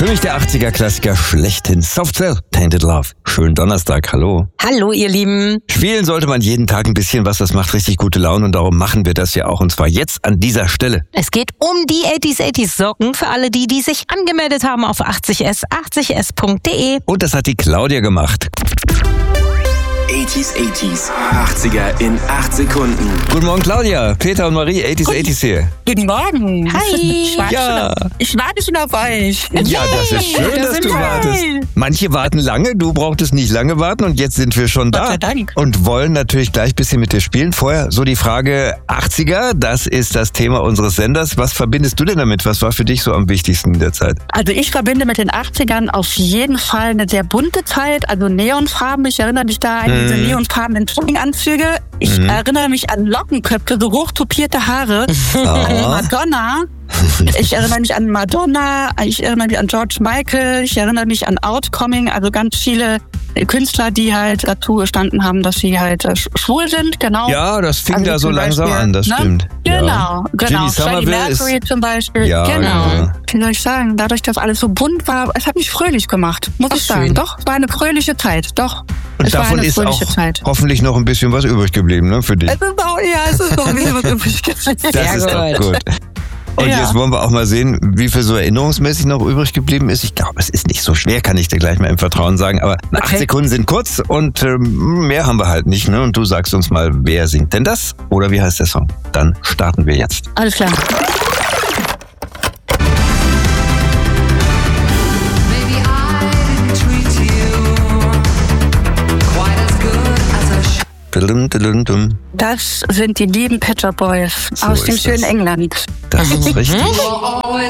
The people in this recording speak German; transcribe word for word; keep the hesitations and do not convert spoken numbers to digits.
Für mich der achtziger-Klassiker schlechthin. Soft Cell, Tainted Love. Schönen Donnerstag, hallo. Hallo, ihr Lieben. Spielen sollte man jeden Tag ein bisschen was, das macht richtig gute Laune und darum machen wir das ja auch. Und zwar jetzt an dieser Stelle. Es geht um die achtziger achtziger Socken für alle die, die sich angemeldet haben auf achtzig s, achtzig s punkt de. Und das hat die Claudia gemacht. achtziger achtziger, achtziger in acht Sekunden. Guten Morgen, Claudia. Peter und Marie, achtziger achtziger hier. Guten Morgen. Hi. Ich warte, Ja. schon, auf, ich warte schon auf euch. Ja, das ist schön, da dass sind du wir. wartest. Manche warten lange, du brauchtest nicht lange warten und jetzt sind wir schon Gott da. sei Dank. Und wollen natürlich gleich ein bisschen mit dir spielen. Vorher so die Frage achtziger, das ist das Thema unseres Senders. Was verbindest du denn damit? Was war für dich so am wichtigsten in der Zeit? Also ich verbinde mit den achtzigern auf jeden Fall eine sehr bunte Zeit, also Neonfarben. Ich erinnere mich da an diese neonfarbenen Jogginganzüge. Ich Mhm. erinnere mich an Lockenköpfe, so hochtopierte Haare. Oh. Madonna. Ich erinnere mich an Madonna, ich erinnere mich an George Michael, ich erinnere mich an Outcoming, also ganz viele Künstler, die halt dazu gestanden haben, dass sie halt äh, schwul sind, genau. Ja, das fing Also da so zum langsam Beispiel, an, das ne? stimmt. Genau, Ja. genau. Jimmy Freddie Somerville Mercury ist... zum Beispiel. Ja, genau. genau. Wie soll ich sagen, dadurch, dass alles so bunt war, es hat mich fröhlich gemacht, muss Ach, ich sagen. schön. Doch, es war eine fröhliche Zeit, doch. Und es war davon eine ist auch fröhliche Zeit. hoffentlich noch ein bisschen was übrig geblieben, ne, für dich. Es ist auch, ja, es ist noch ein bisschen was übrig geblieben. Das Sehr ist doch gut. gut. Und Ja. jetzt wollen wir auch mal sehen, wie viel so erinnerungsmäßig noch übrig geblieben ist. Ich glaube, es ist nicht so schwer, kann ich dir gleich mal im Vertrauen sagen. Aber acht Okay. Sekunden sind kurz und ähm, mehr haben wir halt nicht. Ne? Und du sagst uns mal, wer singt denn das? Oder wie heißt der Song? Dann starten wir jetzt. Alles klar. Maybe I didn't treat you quite as good as I should. Dudum, dudum, dum. Das sind die lieben Pet Shop Boys So aus dem ist schönen das. England. Das ist richtig. Always